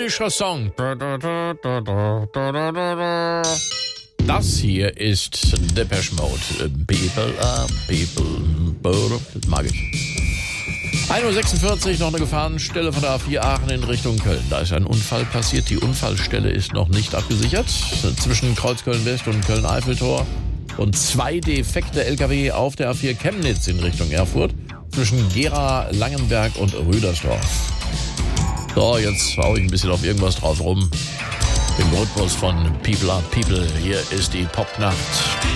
Typischer Song. Das hier ist Depeche Mode. People are people. Das mag ich. 1:46 Uhr, noch eine Gefahrenstelle von der A4 Aachen in Richtung Köln. Da ist ein Unfall passiert. Die Unfallstelle ist noch nicht abgesichert. Zwischen Kreuzköln-West und Köln-Eiffeltor. Und 2 defekte LKW auf der A4 Chemnitz in Richtung Erfurt. Zwischen Gera, Langenberg und Rüdersdorf. So, jetzt hau ich ein bisschen auf irgendwas drauf rum. Im Rhythmus von People are People. Hier ist die Popnacht.